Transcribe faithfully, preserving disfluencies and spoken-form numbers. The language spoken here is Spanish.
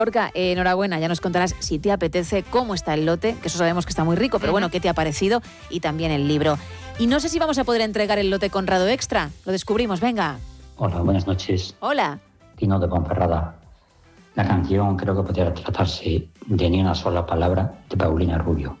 Lorca, eh, enhorabuena, ya nos contarás si te apetece cómo está el lote, que eso sabemos que está muy rico, pero bueno, qué te ha parecido y también el libro. Y no sé si vamos a poder entregar el lote Conrado Extra, lo descubrimos, venga. Hola, buenas noches. Hola. Tino de Ponferrada. La canción creo que podría tratarse de Ni una sola palabra de Paulina Rubio.